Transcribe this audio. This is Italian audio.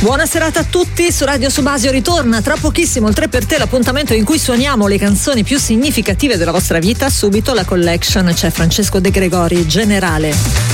Buona serata a tutti, su Radio Subasio ritorna tra pochissimo il 3 per te, l'appuntamento in cui suoniamo le canzoni più significative della vostra vita. Subito la collection, c'è Francesco De Gregori, Generale.